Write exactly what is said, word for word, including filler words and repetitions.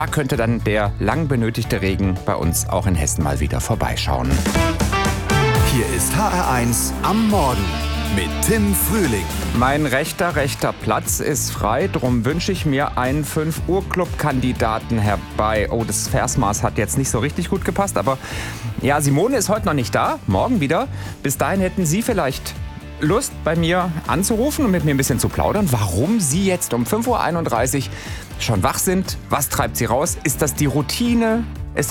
Da könnte dann der lang benötigte Regen bei uns auch in Hessen mal wieder vorbeischauen. Hier ist H R eins am Morgen mit Tim Frühling. Mein rechter, rechter Platz ist frei, drum wünsche ich mir einen fünf Uhr Club-Kandidaten herbei. Oh, das Versmaß hat jetzt nicht so richtig gut gepasst, aber ja, Simone ist heute noch nicht da, morgen wieder. Bis dahin hätten Sie vielleicht Lust, bei mir anzurufen und mit mir ein bisschen zu plaudern, warum Sie jetzt um fünf Uhr einunddreißig schon wach sind. Was treibt Sie raus? Ist das die Routine?